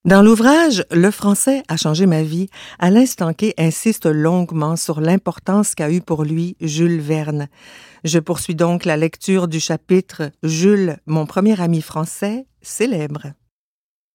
Dans l'ouvrage « Le français a changé ma vie », Alain Stanquet insiste longuement sur l'importance qu'a eue pour lui Jules Verne. Je poursuis donc la lecture du chapitre « Jules, mon premier ami français, célèbre ».